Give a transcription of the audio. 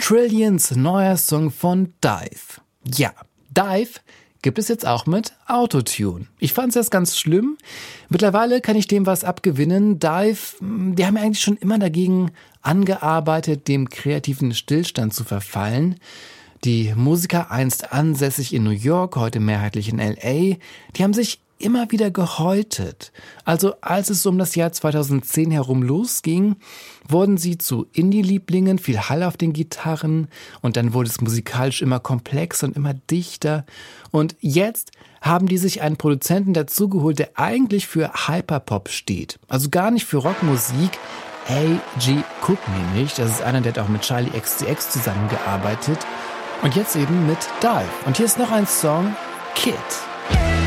Trillions neuer Song von Dive. Ja, Dive gibt es jetzt auch mit Autotune. Ich fand es erst ganz schlimm. Mittlerweile kann ich dem was abgewinnen. Dive, die haben ja eigentlich schon immer dagegen angearbeitet, dem kreativen Stillstand zu verfallen. Die Musiker, einst ansässig in New York, heute mehrheitlich in L.A., die haben sich immer wieder gehäutet. Also als es um das Jahr 2010 herum losging, wurden sie zu Indie-Lieblingen, viel Hall auf den Gitarren und dann wurde es musikalisch immer komplexer und immer dichter. Und jetzt haben die sich einen Produzenten dazugeholt, der eigentlich für Hyperpop steht. Also gar nicht für Rockmusik. A.G. Cook nämlich, das ist einer, der hat auch mit Charlie XCX zusammengearbeitet. Und jetzt eben mit Dive. Und hier ist noch ein Song, Kid.